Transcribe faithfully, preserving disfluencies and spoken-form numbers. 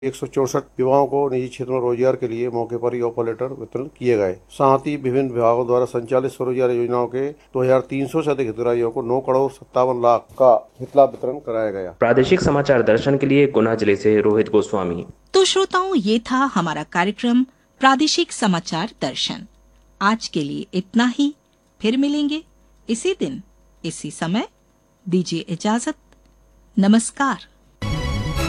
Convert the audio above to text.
एक सौ चौसठ युवाओं को निजी क्षेत्र में रोजगार के लिए मौके पर ही ऑफर लेटर वितरण किए गए। साथ ही विभिन्न विभागों द्वारा संचालित स्वरोजगार योजनाओं के दो हजार तीन सौ से अधिक हितग्राहियों को नौ करोड़ सत्तावन लाख का हित लाभ वितरण कराया गया। प्रादेशिक समाचार दर्शन के लिए गुना जिले से रोहित गोस्वामी। तो श्रोताओं, ये था हमारा कार्यक्रम प्रादेशिक समाचार दर्शन। आज के लिए इतना ही। फिर मिलेंगे इसी दिन इसी समय। दीजिए इजाजत। नमस्कार।